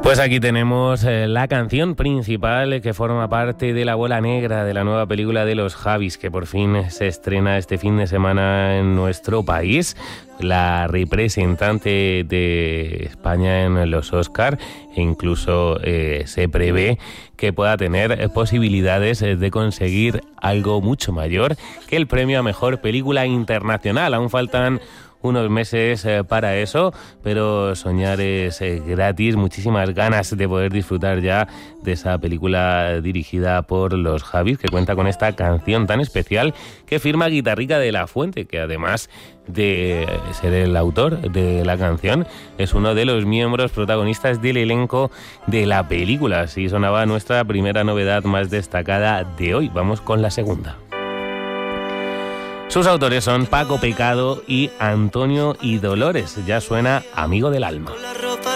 Pues aquí tenemos la canción principal que forma parte de la bola negra de la nueva película de los Javis, que por fin se estrena este fin de semana en nuestro país. La representante de España en los Oscar, e incluso se prevé que pueda tener posibilidades de conseguir algo mucho mayor que el premio a Mejor Película Internacional. Aún faltan unos meses para eso, pero soñar es gratis. Muchísimas ganas de poder disfrutar ya de esa película dirigida por los Javis, que cuenta con esta canción tan especial que firma Guitarrica de la Fuente, que además de ser el autor de la canción, es uno de los miembros protagonistas del elenco de la película. Así sonaba nuestra primera novedad más destacada de hoy. Vamos con la segunda. Sus autores son Paco Pecado y Antonio y Dolores. Ya suena Amigo del Alma. Con la ropa